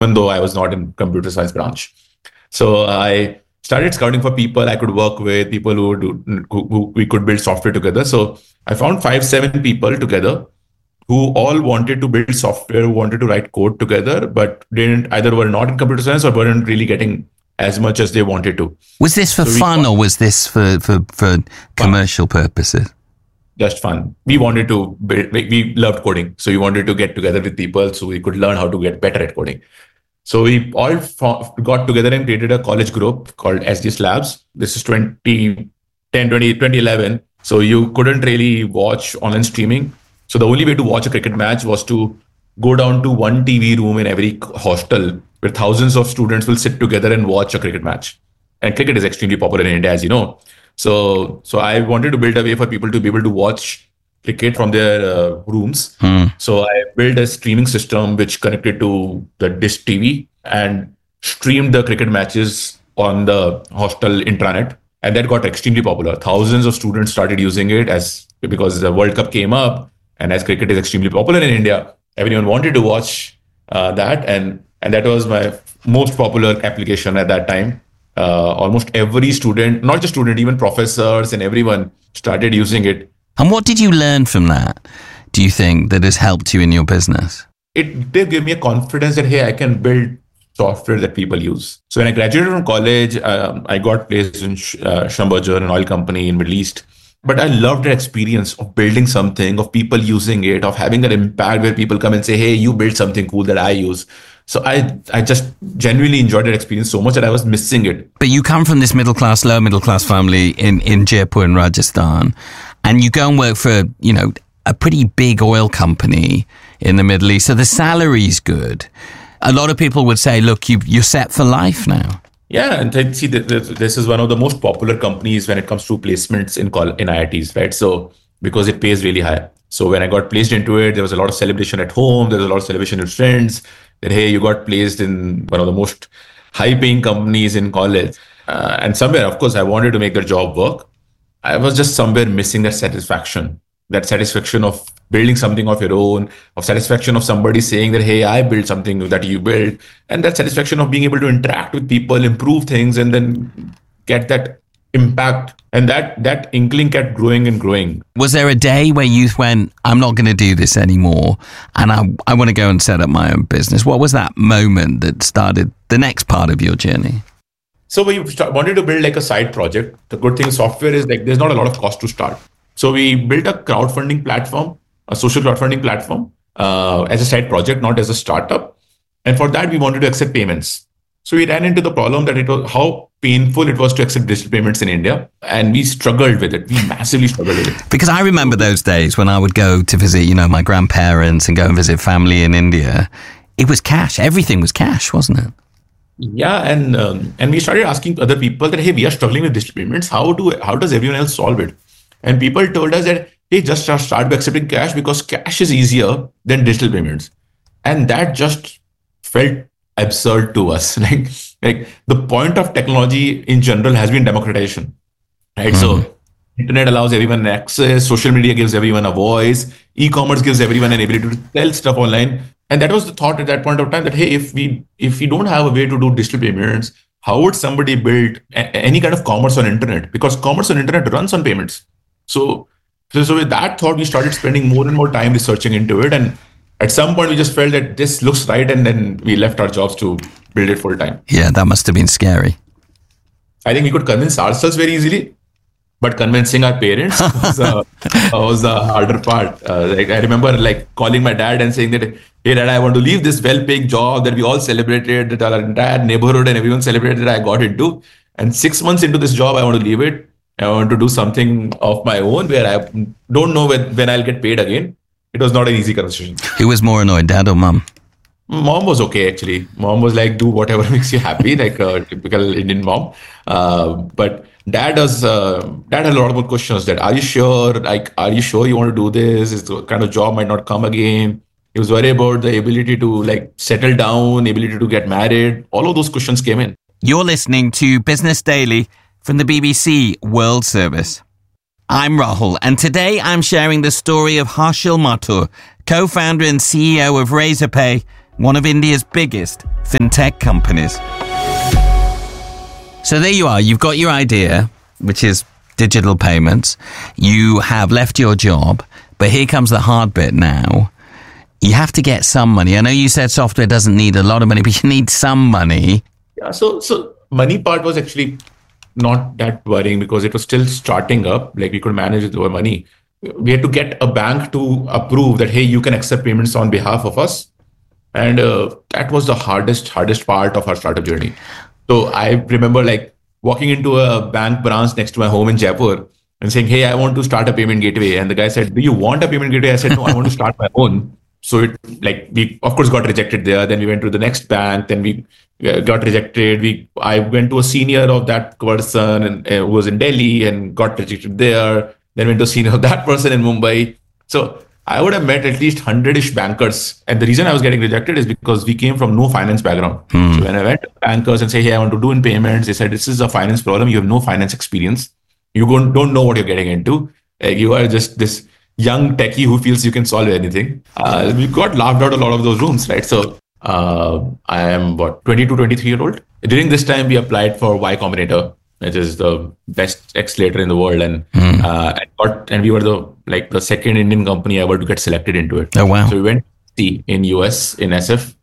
even though I was not in computer science branch. So I started scouting for people I could work with, people who we could build software together. So I found 5-7 people together who all wanted to build software, who wanted to write code together, but didn't either were not in computer science or weren't really getting as much as they wanted to. Was this for fun or was this for commercial purposes? Just fun. We wanted to build, we loved coding. So we wanted to get together with people so we could learn how to get better at coding. So we all got together and created a college group called SGS Labs. This is 2011. So you couldn't really watch online streaming. So the only way to watch a cricket match was to go down to one TV room in every hostel where thousands of students will sit together and watch a cricket match. And cricket is extremely popular in India, as you know. So I wanted to build a way for people to be able to watch cricket from their rooms. So I built a streaming system which connected to the dish TV and streamed the cricket matches on the hostel intranet. And that got extremely popular. Thousands of students started using it because the World Cup came up. And as cricket is extremely popular in India, everyone wanted to watch that. And that was my most popular application at that time. Almost every student, not just student, even professors and everyone started using it. And what did you learn from that, do you think, that has helped you in your business? It did give me a confidence that, hey, I can build software that people use. So when I graduated from college, I got placed in Schlumberger, an oil company in Middle East. But I loved the experience of building something, of people using it, of having an impact where people come and say, hey, you built something cool that I use. So I just genuinely enjoyed that experience so much that I was missing it. But you come from this lower middle class family in Jaipur in Rajasthan, and you go and work for, a pretty big oil company in the Middle East. So the salary's good. A lot of people would say, look, you're set for life now. Yeah, and see, this is one of the most popular companies when it comes to placements in IITs, right? So because it pays really high. So when I got placed into it, there was a lot of celebration at home. There was a lot of celebration with friends that, hey, you got placed in one of the most high-paying companies in college. And somewhere, of course, I wanted to make the job work. I was just somewhere missing that satisfaction of building something of your own, of satisfaction of somebody saying that, hey, I built something that you built, and that satisfaction of being able to interact with people, improve things, and then get that impact. And that inkling kept growing and growing. Was there a day where you went, I'm not going to do this anymore, and I want to go and set up my own business? What was that moment that started the next part of your journey? So we wanted to build like a side project. The good thing software is like there's not a lot of cost to start. So we built a crowdfunding platform, a social crowdfunding platform as a side project, not as a startup. And for that, we wanted to accept payments. So we ran into the problem that it was how painful it was to accept digital payments in India. And we struggled with it. We massively struggled with it. Because I remember those days when I would go to visit, my grandparents and go and visit family in India. It was cash. Everything was cash, wasn't it? Yeah. And we started asking other people that, hey, we are struggling with digital payments. How does everyone else solve it? And people told us that, hey, just start by accepting cash because cash is easier than digital payments. And that just felt absurd to us. Like the point of technology in general has been democratization, right? Mm-hmm. So internet allows everyone access, social media gives everyone a voice, e-commerce gives everyone an ability to sell stuff online. And that was the thought at that point of time that, hey, if we don't have a way to do digital payments, how would somebody build any kind of commerce on internet? Because commerce on internet runs on payments. So with that thought, we started spending more and more time researching into it. And at some point, we just felt that this looks right. And then we left our jobs to build it full time. Yeah, that must have been scary. I think we could convince ourselves very easily. But convincing our parents was the harder part. I remember calling my dad and saying that, hey, Dad, I want to leave this well-paying job that we all celebrated, that our entire neighborhood and everyone celebrated that I got into. And 6 months into this job, I want to leave it. I want to do something of my own where I don't know when I'll get paid again. It was not an easy conversation. Who was more annoyed, Dad or Mom? Mom was okay, actually. Mom was like, do whatever makes you happy, like a typical Indian mom. But Dad had a lot more questions. That, are you sure? Are you sure you want to do this? This kind of job might not come again. He was worried about the ability to settle down, ability to get married. All of those questions came in. You're listening to Business Daily from the BBC World Service. I'm Rahul, and today I'm sharing the story of Harshil Mathur, co-founder and CEO of Razorpay, one of India's biggest fintech companies. So there you are. You've got your idea, which is digital payments. You have left your job, but here comes the hard bit now. You have to get some money. I know you said software doesn't need a lot of money, but you need some money. Yeah, so money part was actually not that worrying because it was still starting up. Like we could manage with our money. We had to get a bank to approve that, hey, you can accept payments on behalf of us. And that was the hardest part of our startup journey. So I remember like walking into a bank branch next to my home in Jaipur and saying, hey, I want to start a payment gateway. And the guy said, do you want a payment gateway? I said, no, I want to start my own. So we of course got rejected there. Then we went to the next bank. Then we got rejected. I went to a senior of that person and who was in Delhi and got rejected there. Then went to a senior of that person in Mumbai. So I would have met at least 100-ish bankers. And the reason I was getting rejected is because we came from no finance background. So when I went to bankers and say, hey, I want to do in payments, they said, this is a finance problem. You have no finance experience. You don't know what you're getting into. You are just this young techie who feels you can solve anything. We got laughed out a lot of those rooms, right? So I am 22, 23-year-old. During this time, we applied for Y Combinator, which is the best accelerator in the world, and we were the second Indian company ever to get selected into it. Oh wow! So we went in US in SF,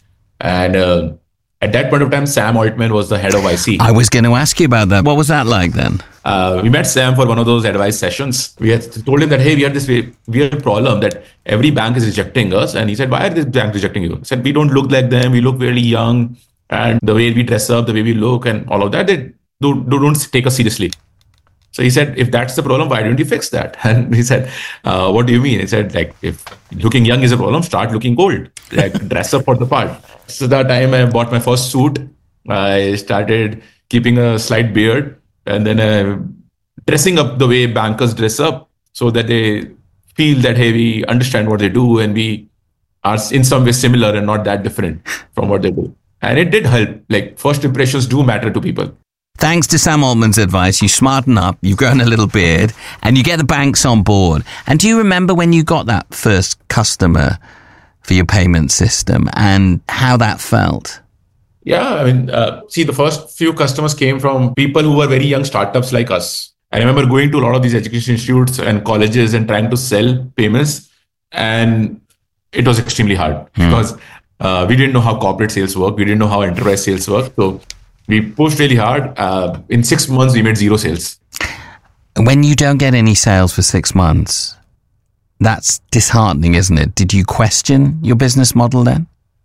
and at that point of time, Sam Altman was the head of IC. I was going to ask you about that. What was that like then? We met Sam for one of those advice sessions. We had told him that, hey, we had this weird problem that every bank is rejecting us. And he said, why are this bank rejecting you? I said, we don't look like them. We look really young. And the way we dress up, the way we look and all of that, they don't take us seriously. So he said, if that's the problem, why don't you fix that? And he said, what do you mean? He said, like, if looking young is a problem, start looking old. Like, dress up for the part. So that time I bought my first suit. I started keeping a slight beard and then dressing up the way bankers dress up so that they feel that, hey, we understand what they do and we are in some way similar and not that different from what they do. And it did help. Like, first impressions do matter to people. Thanks to Sam Altman's advice, you smarten up, you've grown a little beard, and you get the banks on board. And do you remember when you got that first customer for your payment system and how that felt? Yeah, I mean, the first few customers came from people who were very young startups like us. I remember going to a lot of these education institutes and colleges and trying to sell payments. And it was extremely hard because we didn't know how corporate sales work. We didn't know how enterprise sales work. So we pushed really hard. In 6 months, we made 0 sales. When you don't get any sales for 6 months, that's disheartening, isn't it? Did you question your business model then?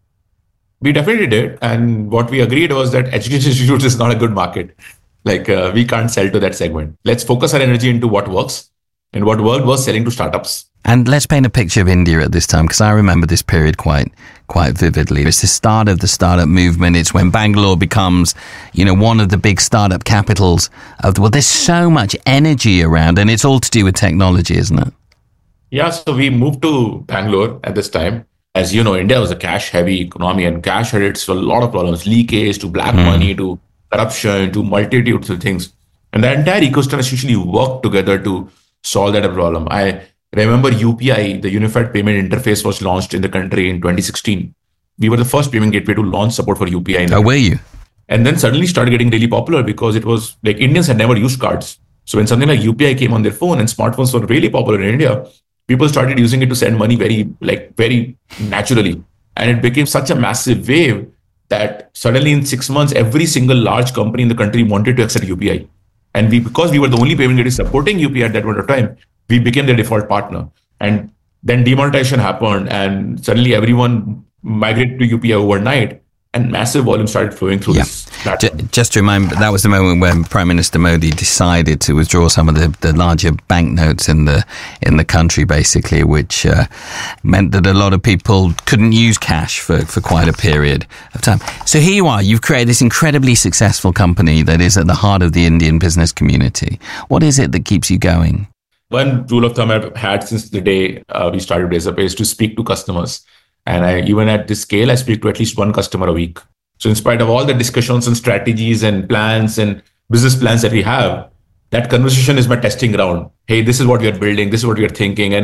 We definitely did. And what we agreed was that education institutes is not a good market. Like, we can't sell to that segment. Let's focus our energy into what works. And what worked was selling to startups. And let's paint a picture of India at this time, because I remember this period quite vividly. It's the start of the startup movement. It's when Bangalore becomes, one of the big startup capitals of the world. There's so much energy around, and it's all to do with technology, isn't it? Yeah, so we moved to Bangalore at this time. As you know, India was a cash-heavy economy, and cash had its a lot of problems, leakage to black money, to corruption, to multitudes of things. And the entire ecosystem essentially worked together to solve that problem. I remember UPI, the Unified Payment Interface, was launched in the country in 2016. We were the first payment gateway to launch support for UPI. Oh, were you? And then suddenly started getting really popular because it was like Indians had never used cards. So when something like UPI came on their phone and smartphones were really popular in India, people started using it to send money very naturally. And it became such a massive wave that suddenly in 6 months, every single large company in the country wanted to accept UPI. And because we were the only payment gateway supporting UPI at that point of time, we became their default partner. And then demonetization happened and suddenly everyone migrated to UPI overnight. And massive volume started flowing through this platform. Just to remind, that was the moment when Prime Minister Modi decided to withdraw some of the larger banknotes in the country, basically, which meant that a lot of people couldn't use cash for quite a period of time. So here you are, you've created this incredibly successful company that is at the heart of the Indian business community. What is it that keeps you going? One rule of thumb I've had since the day we started Razorpay is to speak to customers. And even at this scale, I speak to at least one customer a week. So in spite of all the discussions and strategies and plans and business plans that we have, that conversation is my testing ground. Hey, this is what we are building. This is what we are thinking. And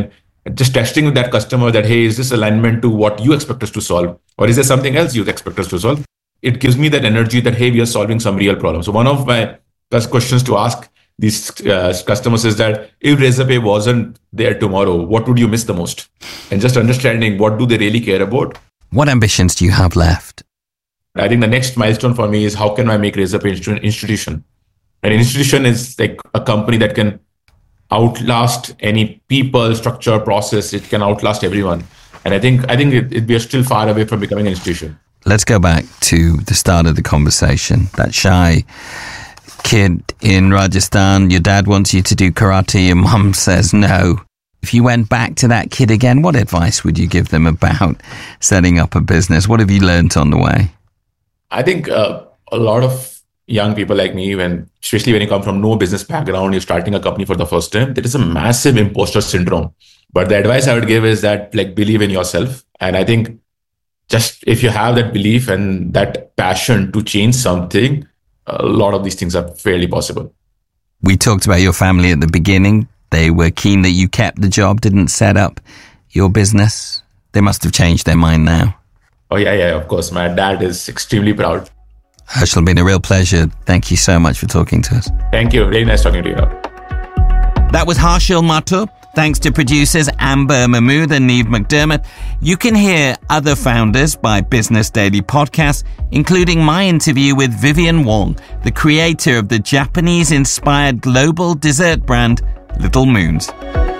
just testing with that customer that, hey, is this alignment to what you expect us to solve? Or is there something else you expect us to solve? It gives me that energy that, hey, we are solving some real problem. So one of my first questions to ask these customers is that if Razorpay wasn't there tomorrow, what would you miss the most? And just understanding what do they really care about. What ambitions do you have left? I think the next milestone for me is how can I make Razorpay into an institution? An institution is like a company that can outlast any people, structure, process. It can outlast everyone. And I think we are still far away from becoming an institution. Let's go back to the start of the conversation. That shy kid in Rajasthan, your dad wants you to do karate, your mum says no. If you went back to that kid again, what advice would you give them about setting up a business? What have you learned on the way? I think a lot of young people like me, especially when you come from no business background, you're starting a company for the first time, there is a massive imposter syndrome. But the advice I would give is that believe in yourself. And I think just if you have that belief and that passion to change something, a lot of these things are fairly possible. We talked about your family at the beginning. They were keen that you kept the job, didn't set up your business. They must have changed their mind now. Oh, yeah, of course. My dad is extremely proud. Harshil, been a real pleasure. Thank you so much for talking to us. Thank you. Really nice talking to you. That was Harshil Mathur. Thanks to producers Amber Mahmood and Neve McDermott. You can hear other founders by Business Daily Podcast, including my interview with Vivian Wong, the creator of the Japanese-inspired global dessert brand Little Moons.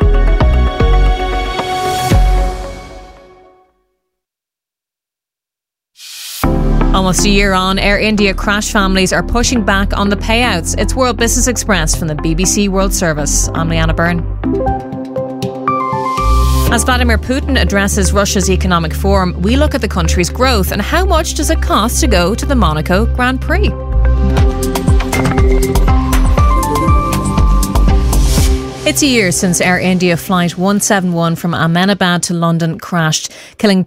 Almost a year on, Air India crash families are pushing back on the payouts. It's World Business Express from the BBC World Service. I'm Leanna Byrne. As Vladimir Putin addresses Russia's economic forum, we look at the country's growth and how much does it cost to go to the Monaco Grand Prix. It's a year since Air India Flight 171 from Ahmedabad to London crashed, killing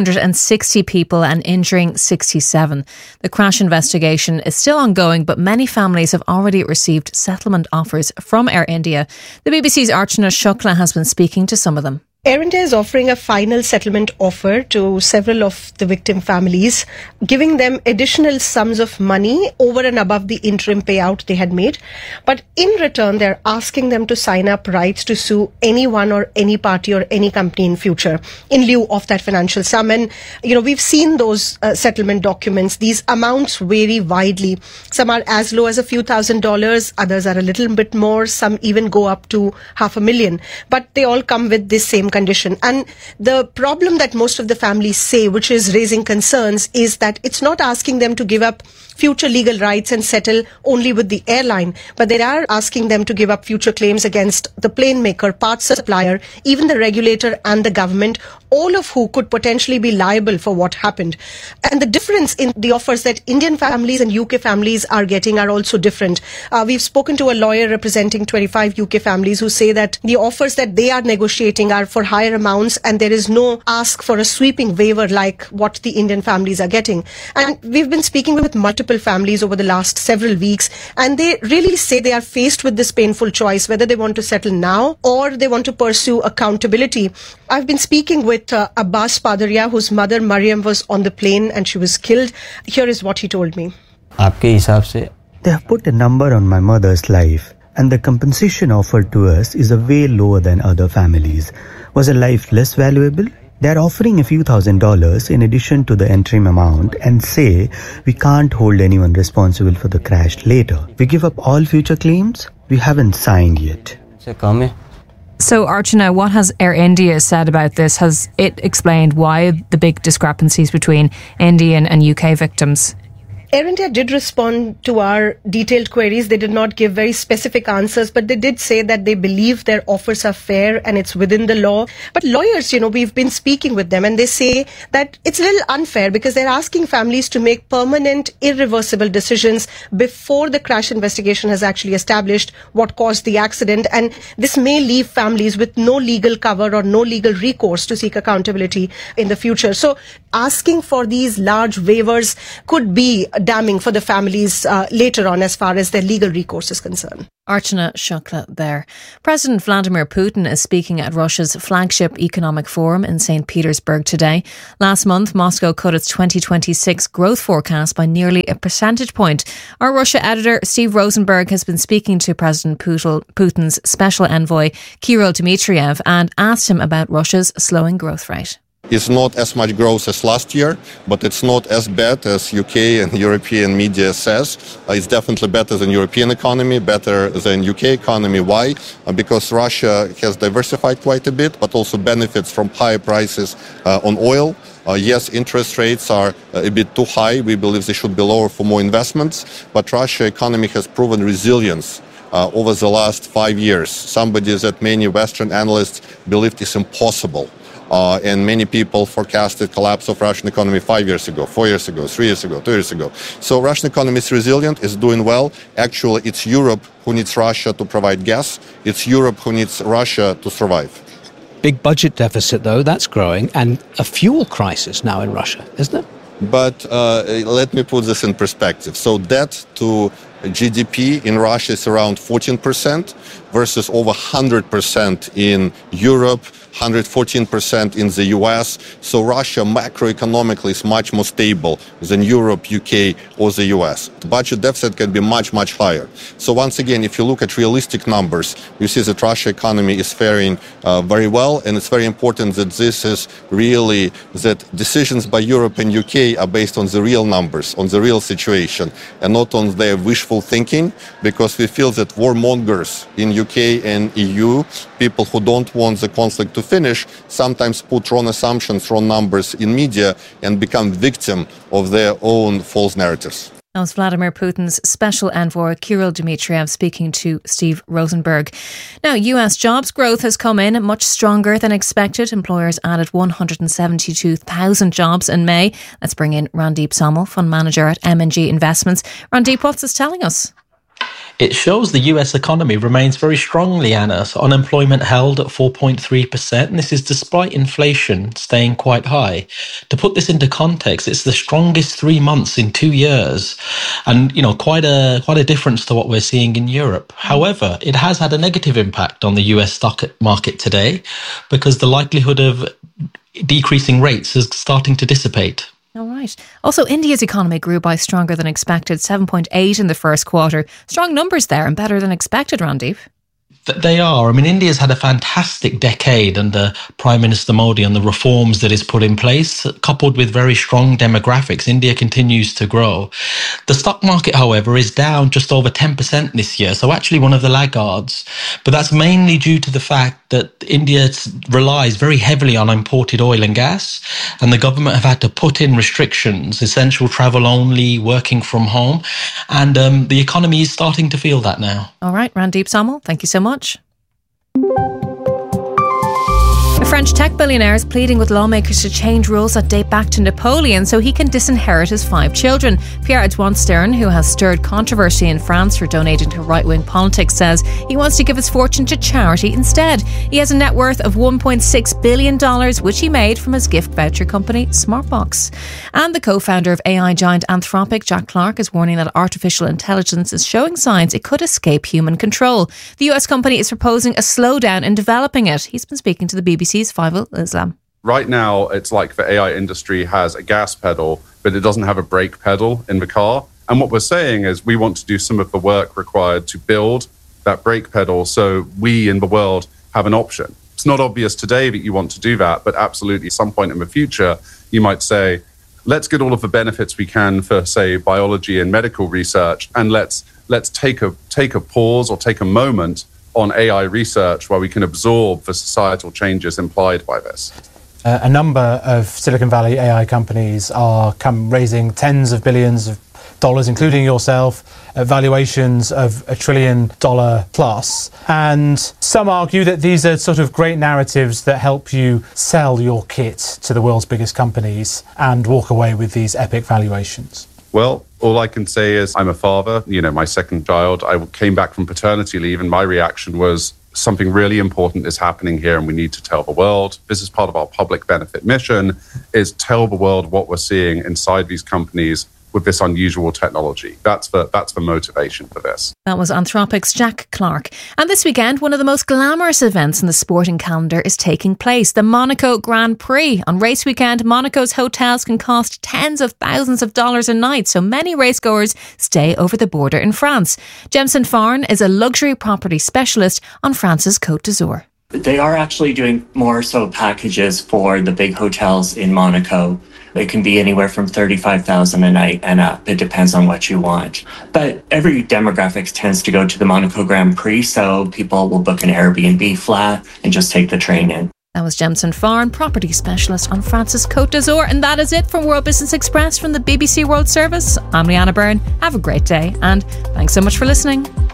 260 people and injuring 67. The crash investigation is still ongoing, but many families have already received settlement offers from Air India. The BBC's Archana Shukla has been speaking to some of them. Air India is offering a final settlement offer to several of the victim families, giving them additional sums of money over and above the interim payout they had made. But in return, they're asking them to sign up rights to sue anyone or any party or any company in future in lieu of that financial sum. And, we've seen those settlement documents. These amounts vary widely. Some are as low as a few $1,000s. Others are a little bit more. Some even go up to $500,000. But they all come with this same condition. And the problem that most of the families say, which is raising concerns, is that it's not asking them to give up future legal rights and settle only with the airline, but they are asking them to give up future claims against the plane maker, parts supplier, even the regulator and the government, all of who could potentially be liable for what happened. And the difference in the offers that Indian families and UK families are getting are also different. We've spoken to a lawyer representing 25 UK families who say that the offers that they are negotiating are for higher amounts and there is no ask for a sweeping waiver like what the Indian families are getting. And we've been speaking with multiple families over the last several weeks, and they really say they are faced with this painful choice, whether they want to settle now or they want to pursue accountability. I've been speaking with Abbas Padaria, whose mother Mariam was on the plane and she was killed. Here is what he told me. They have put a number on my mother's life, and the compensation offered to us is a way lower than other families. Was a life less valuable? They are offering a few $1,000s in addition to the interim amount and say we can't hold anyone responsible for the crash later. We give up all future claims? We haven't signed yet. So Archana, what has Air India said about this? Has it explained why the big discrepancies between Indian and UK victims? Air India did respond to our detailed queries. They did not give very specific answers, but they did say that they believe their offers are fair and it's within the law. But lawyers, we've been speaking with them and they say that it's a little unfair because they're asking families to make permanent, irreversible decisions before the crash investigation has actually established what caused the accident. And this may leave families with no legal cover or no legal recourse to seek accountability in the future. So asking for these large waivers could be damning for the families later on as far as their legal recourse is concerned. Archana Shukla there. President Vladimir Putin is speaking at Russia's flagship economic forum in St. Petersburg today. Last month, Moscow cut its 2026 growth forecast by nearly a percentage point. Our Russia editor, Steve Rosenberg, has been speaking to President Putin's special envoy, Kirill Dmitriev, and asked him about Russia's slowing growth rate. It's not as much growth as last year, but it's not as bad as UK and European media says. It's definitely better than European economy, better than UK economy. Why? Because Russia has diversified quite a bit, but also benefits from higher prices on oil. Yes, interest rates are a bit too high. We believe they should be lower for more investments, but Russia's economy has proven resilience over the last 5 years. Somebody that many Western analysts believed is impossible. And many people forecasted collapse of Russian economy 5 years ago, 4 years ago, 3 years ago, 2 years ago. So Russian economy is resilient, is doing well. Actually, it's Europe who needs Russia to provide gas. It's Europe who needs Russia to survive. Big budget deficit, though, that's growing, and a fuel crisis now in Russia, isn't it? But let me put this in perspective. So debt to GDP in Russia is around 14% versus over 100% in Europe, 114% in the US. So Russia macroeconomically is much more stable than Europe, UK, or the US. The budget deficit can be much, much higher. So once again, if you look at realistic numbers, you see that Russia economy is faring very well. And it's very important that this is really that decisions by Europe and UK are based on the real numbers, on the real situation, and not on their wishful thinking, because we feel that warmongers in UK and EU, people who don't want the conflict to finish, sometimes put wrong assumptions, wrong numbers in media and become victim of their own false narratives. That was Vladimir Putin's special envoy, Kirill Dmitriev, speaking to Steve Rosenberg. Now, US jobs growth has come in much stronger than expected. Employers added 172,000 jobs in May. Let's bring in Randeep Samal, fund manager at M&G Investments. Randeep, what's this telling us? It shows the US economy remains very strong, Leanna. So unemployment held at 4.3%, and this is despite inflation staying quite high. To put this into context, it's the strongest 3 months in 2 years, and quite a difference to what we're seeing in Europe. However, it has had a negative impact on the US stock market today because the likelihood of decreasing rates is starting to dissipate. All right. Also, India's economy grew by stronger than expected, 7.8 in the first quarter. Strong numbers there and better than expected, Randeep. They are. I mean, India's had a fantastic decade under Prime Minister Modi and the reforms that he's put in place, coupled with very strong demographics. India continues to grow. The stock market, however, is down just over 10% this year, so actually one of the laggards. But that's mainly due to the fact that India relies very heavily on imported oil and gas, and the government have had to put in restrictions, essential travel only, working from home, and the economy is starting to feel that now. All right, Randeep Samal, thank you so much. A French tech billionaire is pleading with lawmakers to change rules that date back to Napoleon so he can disinherit his 5 children. Pierre-Edouard Stern, who has stirred controversy in France for donating to right-wing politics, says he wants to give his fortune to charity instead. He has a net worth of $1.6 billion, which he made from his gift voucher company, Smartbox. And the co-founder of AI giant Anthropic, Jack Clark, is warning that artificial intelligence is showing signs it could escape human control. The US company is proposing a slowdown in developing it. He's been speaking to the BBC's Faisal Islam. Right now, it's like the AI industry has a gas pedal, but it doesn't have a brake pedal in the car. And what we're saying is we want to do some of the work required to build that brake pedal so we in the world have an option. It's not obvious today that you want to do that, but absolutely at some point in the future, you might say, let's get all of the benefits we can for, say, biology and medical research, and let's take a pause or take a moment on AI research where we can absorb the societal changes implied by this. A number of Silicon Valley AI companies are raising tens of billions of dollars, including yourself, at valuations of $1 trillion plus. And some argue that these are sort of great narratives that help you sell your kit to the world's biggest companies and walk away with these epic valuations. Well, all I can say is I'm a father, my second child. I came back from paternity leave and my reaction was something really important is happening here and we need to tell the world. This is part of our public benefit mission, is tell the world what we're seeing inside these companies with this unusual technology. That's the motivation for this. That was Anthropic's Jack Clark. And this weekend, one of the most glamorous events in the sporting calendar is taking place, the Monaco Grand Prix. On race weekend, Monaco's hotels can cost tens of thousands of dollars a night, so many racegoers stay over the border in France. Jemson Farn is a luxury property specialist on France's Côte d'Azur. They are actually doing more so packages for the big hotels in Monaco. It can be anywhere from $35,000 a night and up. It depends on what you want. But every demographic tends to go to the Monaco Grand Prix, so people will book an Airbnb flat and just take the train in. That was Jemson Farn, property specialist on France's Côte d'Azur. And that is it from World Business Express from the BBC World Service. I'm Leanna Byrne. Have a great day and thanks so much for listening.